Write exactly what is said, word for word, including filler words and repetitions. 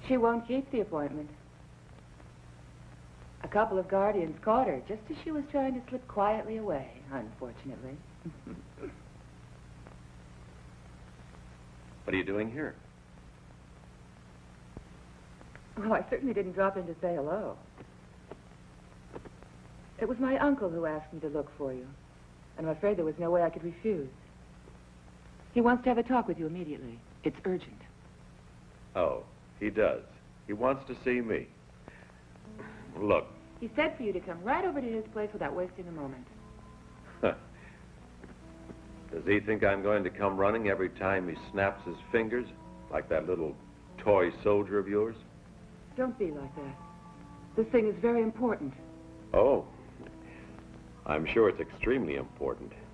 She won't keep the appointment. A couple of guardians caught her just as she was trying to slip quietly away, unfortunately. What are you doing here? Well, I certainly didn't drop in to say hello. It was my uncle who asked me to look for you. And I'm afraid there was no way I could refuse. He wants to have a talk with you immediately. It's urgent. Oh, he does. He wants to see me. Look. He said for you to come right over to his place without wasting a moment. Does he think I'm going to come running every time he snaps his fingers, like that little toy soldier of yours? Don't be like that. This thing is very important. Oh, I'm sure it's extremely important.